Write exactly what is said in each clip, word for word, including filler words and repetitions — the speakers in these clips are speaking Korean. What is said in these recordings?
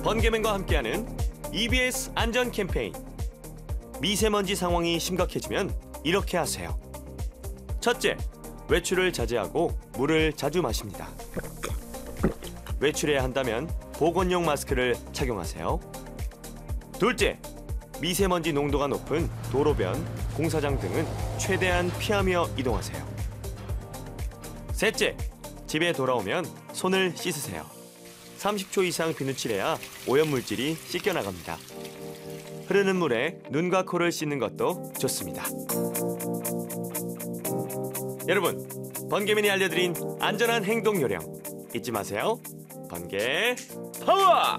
번개맨과 함께하는 이비에스 안전 캠페인. 미세먼지 상황이 심각해지면 이렇게 하세요. 첫째, 외출을 자제하고 물을 자주 마십니다. 외출해야 한다면 보건용 마스크를 착용하세요. 둘째, 미세먼지 농도가 높은 도로변, 공사장 등은 최대한 피하며 이동하세요. 셋째, 집에 돌아오면 손을 씻으세요. 삼십 초 이상 비누칠해야 오염물질이 씻겨나갑니다. 흐르는 물에 눈과 코를 씻는 것도 좋습니다. 여러분, 번개맨이 알려드린 안전한 행동 요령 잊지 마세요. 번개 파워!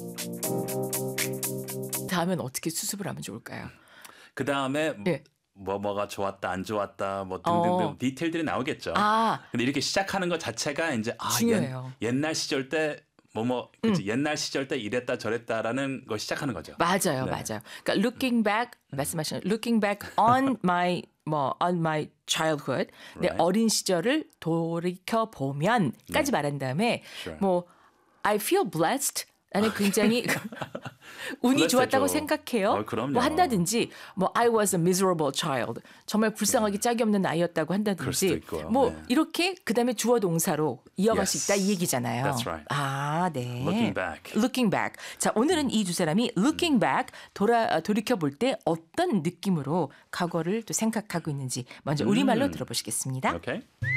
다음엔 어떻게 수습을 하면 좋을까요? 그 다음에 네. 뭐 뭐가 좋았다 안 좋았다 뭐 등등등 어. 디테일들이 나오겠죠. 아. 근데 이렇게 시작하는 것 자체가 이제 아, 중요해요. 옛, 옛날 시절 때 뭐뭐 그치 음. 옛날 시절 때 이랬다 저랬다라는 걸 시작하는 거죠. 맞아요, 네. 맞아요. 그러니까 looking back 말씀하신 looking back on my 뭐 on my childhood 내 Right. 어린 시절을 돌이켜 보면까지 네. 말한 다음에 Sure. 뭐 I feel blessed. 나는 굉장히 운이 좋았다고 생각해요. 어, 그럼요. 뭐 한다든지 뭐 I was a miserable child. 정말 불쌍하기 짝이 없는 아이였다고 한다든지 있고요. 뭐 네. 이렇게 그다음에 주어 동사로 이어갈 Yes. 수 있다 이 얘기잖아요. That's right. 아, 네. Looking back. Looking back. 자, 오늘은 이 두 사람이 looking back 돌아 돌이켜 볼 때 어떤 느낌으로 과거를 또 생각하고 있는지 먼저 우리말로 음. 들어보시겠습니다. Okay.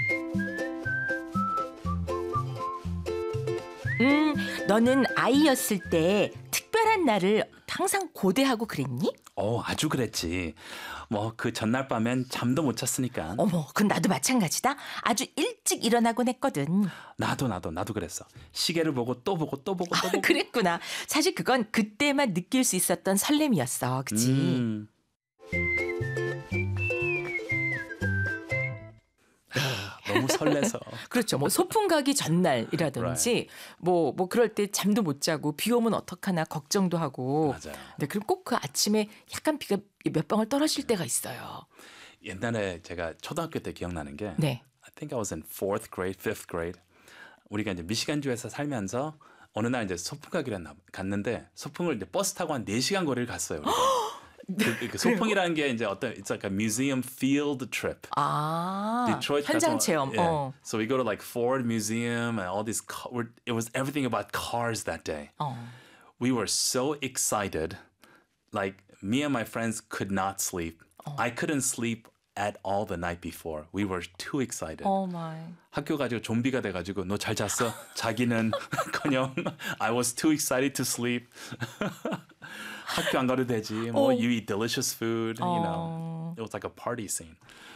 음, 너는 아이였을 때 특별한 날을 항상 고대하고 그랬니? 어, 아주 그랬지. 뭐 그 전날 밤엔 잠도 못 잤으니까. 어머, 그건 나도 마찬가지다. 아주 일찍 일어나곤 했거든. 나도 나도 나도 그랬어. 시계를 보고 또 보고 또 보고 또 아, 보고. 그랬구나. 사실 그건 그때만 느낄 수 있었던 설렘이었어. 그치? 음. 너무 설레서. 그렇죠. 뭐 소풍 가기 전날이라든지 Right. 뭐, 뭐 그럴 때 잠도 못 자고 비 오면 어떡하나 걱정도 하고. 맞아요. 네, 그리고 꼭 그 아침에 약간 비가 몇 방울 떨어질 때가 있어요. 옛날에 제가 초등학교 때 기억나는 게 네. I think I was in fourth grade, fifth grade. 우리가 이제 미시간주에서 살면서 어느 날 이제 소풍 가기로 했나 갔는데 소풍을 이제 버스 타고 한 네 시간 거리를 갔어요. 그, 그 소풍이라는 게 이제 어떤 it's like a museum field trip. 아, Detroit 현장 가서, 체험. Yeah. 어. So we go to like Ford Museum and all these car, it was everything about cars that day. 어. We were so excited. Like me and my friends could not sleep. I couldn't sleep at all the night before. We were too excited. Oh my. 학교 가지고 좀비가 돼가지고 너 잘 잤어? 자기는 그냥 I was too excited to sleep. 학교 안 가도 되지. 뭐 어. you eat delicious food. You know, 어. it was like a party scene.